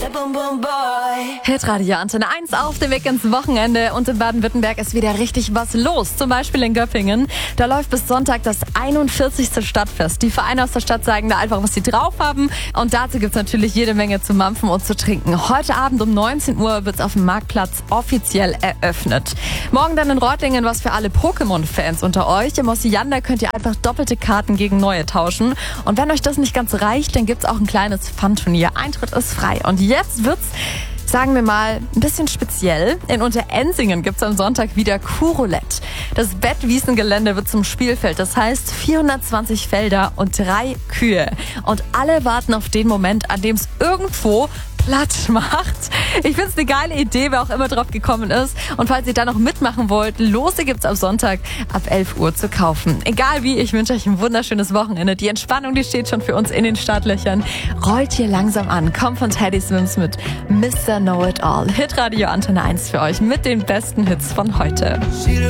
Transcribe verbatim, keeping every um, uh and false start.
Hitradio Antenne eins auf dem Weg ins Wochenende und in Baden-Württemberg ist wieder richtig was los. Zum Beispiel in Göppingen. Da läuft bis Sonntag das einundvierzigste Stadtfest. Die Vereine aus der Stadt zeigen da einfach, was sie drauf haben. Und dazu gibt's natürlich jede Menge zu mampfen und zu trinken. Heute Abend um neunzehn Uhr wird's auf dem Marktplatz offiziell eröffnet. Morgen dann in Reutlingen was für alle Pokémon-Fans unter euch. Im Osiander könnt ihr einfach doppelte Karten gegen neue tauschen. Und wenn euch das nicht ganz reicht, dann gibt's auch ein kleines Fun-Turnier. Eintritt ist frei. Und jetzt wird's, sagen wir mal, ein bisschen speziell. In Unterensingen gibt's am Sonntag wieder Kuhroulette. Das Bettwiesengelände wird zum Spielfeld. Das heißt vierhundertzwanzig Felder und drei Kühe. Und alle warten auf den Moment, an dem es irgendwo platt macht. Ich finde es eine geile Idee, wer auch immer drauf gekommen ist. Und falls ihr da noch mitmachen wollt, Lose gibt's am Sonntag ab elf Uhr zu kaufen. Egal wie, ich wünsche euch ein wunderschönes Wochenende. Die Entspannung, die steht schon für uns in den Startlöchern. Rollt hier langsam an. Kommt von Teddy Swims mit Mister Know It All. Hitradio Antenne eins für euch mit den besten Hits von heute.